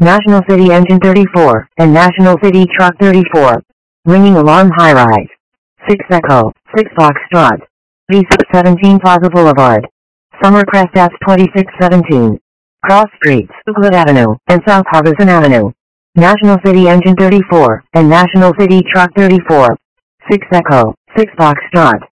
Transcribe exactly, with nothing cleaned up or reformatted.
National City Engine thirty-four, and National City Truck thirty-four. Ringing alarm high-rise. six Echo, six Foxtrot. V six seventeen Plaza Boulevard. Summercrest Ave twenty-six seventeen. Cross Streets, Euclid Avenue, and South Harbison Avenue. National City Engine thirty-four, and National City Truck thirty-four. six Echo, six Foxtrot.